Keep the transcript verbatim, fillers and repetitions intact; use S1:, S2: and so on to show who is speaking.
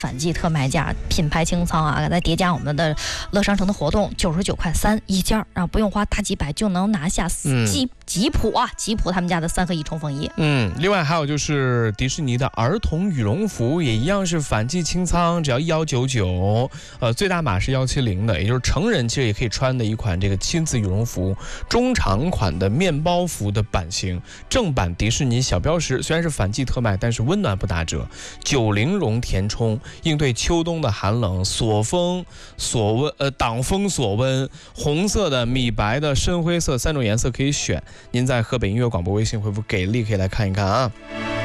S1: 反季特卖价，品牌清仓啊，再叠加我们的乐商城的活动，九十九块三一件，然后不用花大几百就能拿下吉、嗯、吉普啊，吉普他们家的三合一冲锋衣。
S2: 嗯，另外还有就是迪士尼的儿童羽绒服也一样是反季清仓，只要一幺九九，呃，最大码是幺七零的，也就是成人其实也可以穿的一款这个亲子羽绒服，中长款的面包服的版型，正版迪士尼小标识，虽然是反季特卖，但是温暖不打折，九零绒填充。应对秋冬的寒冷，锁风锁温呃挡风锁温，红色的、米白的、深灰色三种颜色可以选。您在河北音乐广播微信回复给力可以来看一看啊。